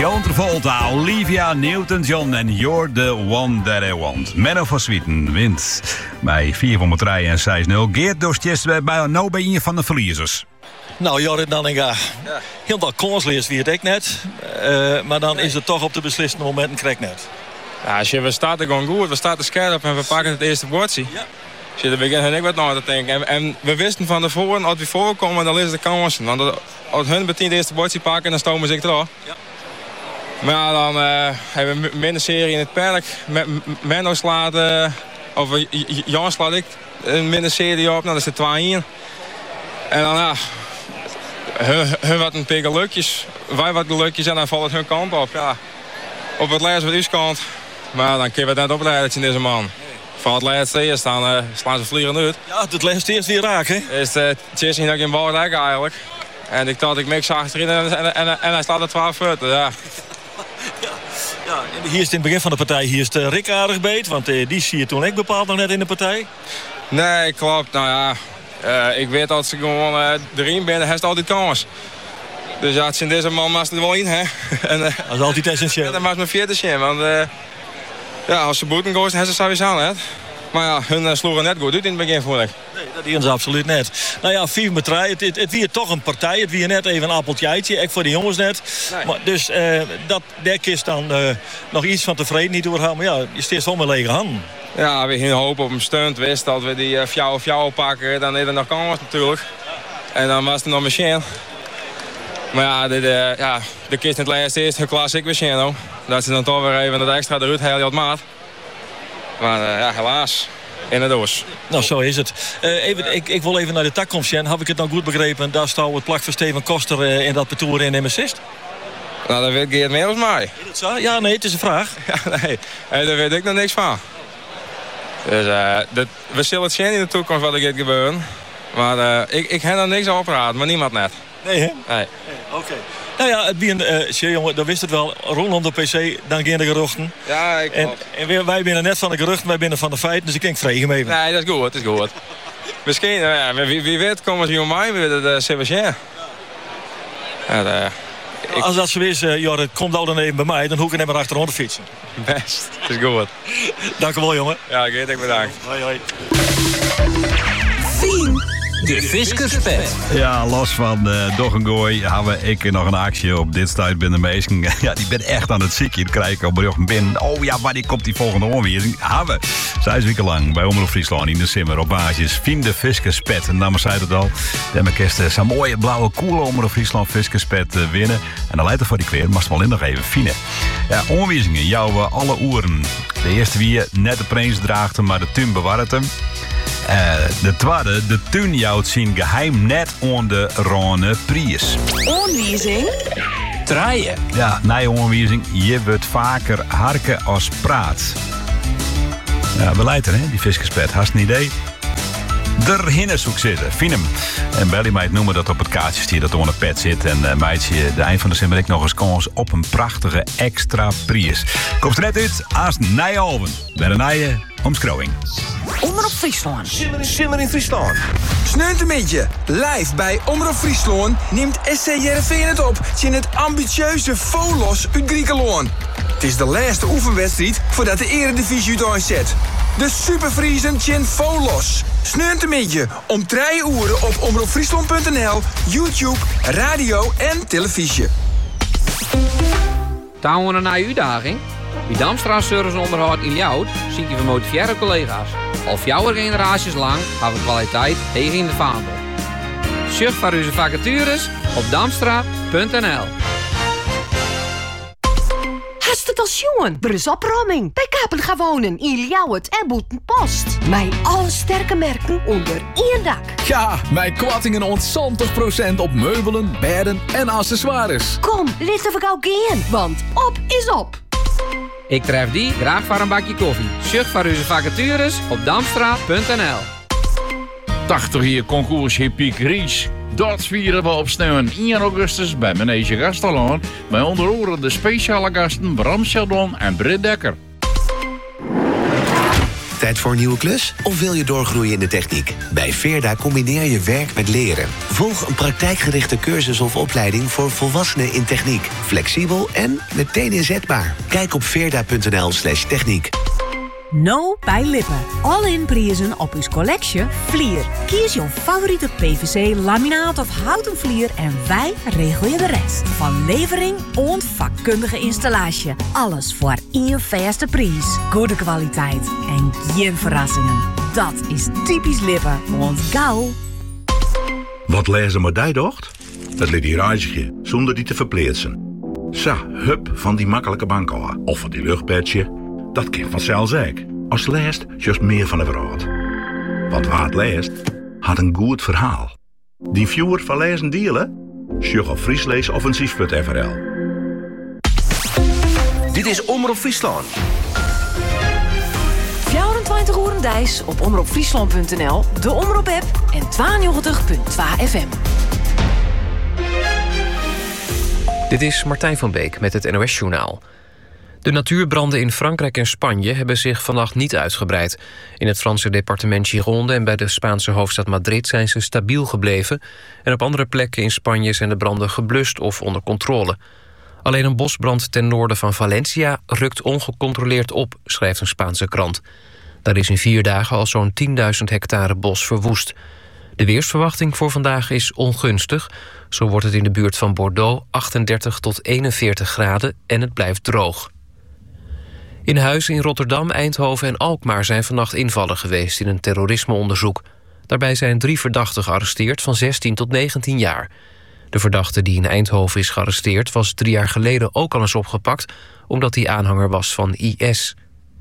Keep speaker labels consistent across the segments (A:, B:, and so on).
A: John Travolta, Olivia Newton-John en You're the One That I Want. Menno van Swieten wint bij 4,3 en 6-0. Geert Dostjes bij een van de verliezers.
B: Nou, Jorrit Nanninga, heel dat kansleers wie het ik net. Maar dan is het toch op de beslissende momenten krijg net.
C: Ja, we starten gewoon goed, we starten scherp en we pakken het eerste bordje. Ja. Daar begin ik wat na te denken. En we wisten van tevoren, als we voorkomen, dan is het de kans. Want als hun meteen het eerste bordje pakken, dan stomen ze eraf. Ja. Maar ja, dan hebben we minder serie in het park. Menno slaat, of Jan slaat ik een minder serie op. Nou, dat is er 2-1. En dan ja, hun wat een paar gelukjes. Wij wat gelukjes en dan valt het hun kant op. Ja. Op het laatste wat uw kant. Maar dan kunnen we het net opleiden in deze man. Van het laatste eerst dan slaan ze vliegen uit. Ja,
B: het laatste eerst weer raak, hè?
C: Is het is niet dat ik in bal raak eigenlijk. En ik dacht ik mix achterin en hij staat er 12 voeten, ja.
B: Ja, hier is het in het begin van de partij, hier is het Rick aardig beet. Want die zie je toen ik bepaald nog net in de partij.
C: Nee, klopt. Nou ja, ik weet dat ze gewoon erin binnen, hij is altijd kans. Dus ja, het zijn deze man maakt er wel in, hè. En,
B: dat is altijd essentieel.
C: Ja, dat maakt me 40 in, want ja, als ze boeten gooien, hebben ze sowieso aan, hè. Maar ja, hun sloegen net goed uit in het begin, vond ik.
B: Nee, dat doen ze absoluut net. Nou ja, 4-3, het wie toch een partij. Het wie net even een appeltje eitje, echt voor de jongens net. Nee. Maar, dus daar is dan nog iets van tevreden niet doorgaan. Maar ja, je steekt wel met lege handen.
C: Ja, we gingen hopen op een stunt. Wist dat we die fjouw pakken, dan is er nog kans natuurlijk. En dan was het nog machine. Maar ja, de kist in het laatste is een klassiek machine. Dat ze dan toch weer even het extra eruit halen op maat. Maar ja, helaas. In de doos.
B: Nou, zo is het. Ik wil even naar de takkomst gaan. Heb ik het nou goed begrepen? Daar staat het plak van Steven Koster in dat parcours in de assist.
C: Nou, dat weet Geert meer als mij.
B: Is dat zo? Ja, nee, het is een vraag.
C: Ja, nee, daar weet ik nog niks van. Dus we zullen het zien in de toekomst wat er gaat gebeuren. Maar ik heb er niks over praten, maar niemand net.
B: Nee, hè?
C: Nee.
B: Oké. Nou ja, het bien, jongen, dat wist het wel. Rondom de PC, dan gaan de geruchten.
C: Ja, ik
B: en wij binnen net van de geruchten, wij binnen van de feiten. Dus ik kan vregen mee.
C: Nee, dat is goed, dat is goed. Misschien, wie weet, komen ze mij weer de Sebastien. Ja,
B: als dat zo is, Jorrit, kom dan even bij mij. Dan hoek ik hem maar achterom te fietsen.
C: Best, dat is goed.
B: Dank u wel, jongen.
C: Ja, Geert, ik bedankt.
B: Hoi, hoi.
D: De Fiskerspet.
A: Ja, los van Doggengooi hebben ik nog een actie op dit stuit binnen Meesken. Ja, die ben echt aan het ziekje. Het krijg ik op bericht binnen. Oh ja, wanneer komt die volgende onweerzing? Hebben 6 weken lang bij Omroep Friesland in de Simmer op basis. Vind de Fiskerspet. En dan zei het al. De kerst zo'n mooie blauwe koele Omroep Friesland Fiskerspet winnen. En dan leidt er voor die kleren. Maar wel in nog even fine. Ja, onweerzingen. Jouw alle oeren. De eerste wie net de prins draagt, maar de tuin bewaart hem. De tweede, de tuin jouwt zijn geheim net aan de Rone Pries.
D: Onwiezing? Draaien.
A: Ja, nee, onwiezing. Je wordt vaker harken als praat. Ja, we leiden, hè, die Fiskerspet. Hast een idee? Der hinnezoek zitten, vind hem. En Belly meid noemen dat op het kaartje stier dat onder de pet zit. En meidje, de eind van de simmerik nog eens kans op een prachtige extra prijs. Komt er net uit als Nijalven. Bij een nieuwe omschrijving.
D: Omroep Friesland.
E: Simmer in Friesland. Sneuntemiddje, live bij Omroep Friesland neemt SC Heerenveen het op in het ambitieuze Volos uit Griekenland. Het is de laatste oefenwedstrijd voordat de Eredivisie het aanzet. De Supervriezen Chin Volos. Sneuntemiddje om 3 uur op omroepfriesland.nl, YouTube, radio en televisie.
F: Touwen naar uitdaging? Wie Damstra serviceonderhoud in Ljouwt ziet je gemotiveerde collega's. Al 4 generaties lang hebben we kwaliteit tegen in de vaandel. Surf voor onze vacatures op damstra.nl.
G: Hast het als jongen? Er is opruiming bij Kapel gaan wonen in Ljouwert en Boetenpost. Met alle sterke merken onder één dak.
H: Ja, mijn kwattingen ontzontig % op meubelen, bedden en accessoires.
G: Kom, laten we gauw gaan, want op is op.
F: Ik tref die graag voor een bakje koffie. Surf voor onze vacatures op damstra.nl.
I: 80 hier concours Piek Ries. Dat vieren we op steun 1 augustus bij Manege Gastelaan. Met onder andere de speciale gasten Bram Sheldon en Britt Dekker.
J: Tijd voor een nieuwe klus? Of wil je doorgroeien in de techniek? Bij Veerda combineer je werk met leren. Volg een praktijkgerichte cursus of opleiding voor volwassenen in techniek. Flexibel en meteen inzetbaar. Kijk op veerda.nl/techniek.
K: Nou bij Lippen. All-in prijzen op uw collectie Vlier. Kies jouw favoriete PVC, laminaat of houten vlier en wij regelen je de rest. Van levering en vakkundige installatie. Alles voor één vaste prijs. Goede kwaliteit en geen verrassingen. Dat is typisch Lippen. Want gauw.
L: Wat lezen maar die docht? Dat liet die reisje, zonder die te verplaatsen. Sa, hup van die makkelijke bank af. Of van die luchtbedje. Dat kind vanzelfs ik. Als leest, juist meer van de wereld. Want waar het leest, had een goed verhaal. Die viewer van lezen dealen? Sjug op friesleesoffensief.nl.
M: Dit is Omroep Friesland.
G: 24 uur Dijs op omroepfriesland.nl, de Omroep-app en 92.2 FM.
N: Dit is Martijn van Beek met het NOS-journaal. De natuurbranden in Frankrijk en Spanje hebben zich vannacht niet uitgebreid. In het Franse departement Gironde en bij de Spaanse hoofdstad Madrid zijn ze stabiel gebleven. En op andere plekken in Spanje zijn de branden geblust of onder controle. Alleen een bosbrand ten noorden van Valencia rukt ongecontroleerd op, schrijft een Spaanse krant. Daar is in 4 dagen al zo'n 10.000 hectare bos verwoest. De weersverwachting voor vandaag is ongunstig. Zo wordt het in de buurt van Bordeaux 38 tot 41 graden en het blijft droog. In huizen in Rotterdam, Eindhoven en Alkmaar zijn vannacht invallen geweest in een terrorismeonderzoek. Daarbij zijn 3 verdachten gearresteerd van 16 tot 19 jaar. De verdachte die in Eindhoven is gearresteerd was 3 jaar geleden ook al eens opgepakt, omdat hij aanhanger was van IS.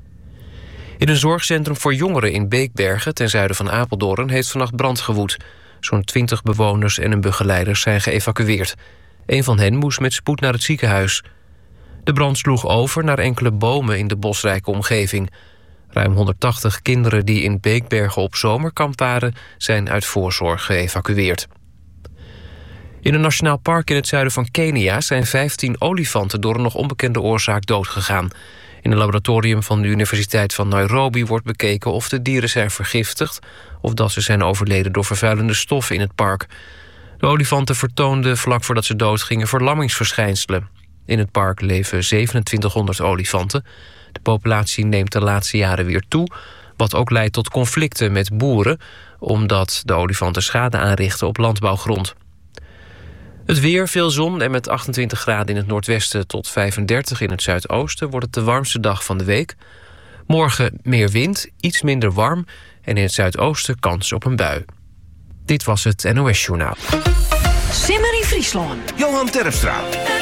N: In een zorgcentrum voor jongeren in Beekbergen, ten zuiden van Apeldoorn, heeft vannacht brand gewoed. Zo'n 20 bewoners en een begeleider zijn geëvacueerd. Een van hen moest met spoed naar het ziekenhuis. De brand sloeg over naar enkele bomen in de bosrijke omgeving. Ruim 180 kinderen die in Beekbergen op zomerkamp waren, zijn uit voorzorg geëvacueerd. In een nationaal park in het zuiden van Kenia zijn 15 olifanten door een nog onbekende oorzaak doodgegaan. In een laboratorium van de Universiteit van Nairobi wordt bekeken of de dieren zijn vergiftigd of dat ze zijn overleden door vervuilende stoffen in het park. De olifanten vertoonden vlak voordat ze doodgingen verlammingsverschijnselen. In het park leven 2700 olifanten. De populatie neemt de laatste jaren weer toe, wat ook leidt tot conflicten met boeren, omdat de olifanten schade aanrichten op landbouwgrond. Het weer, veel zon en met 28 graden in het noordwesten tot 35 in het zuidoosten wordt het de warmste dag van de week. Morgen meer wind, iets minder warm en in het zuidoosten kans op een bui. Dit was het NOS-journaal.
G: Simmer in Friesland.
M: Johan Terpstra.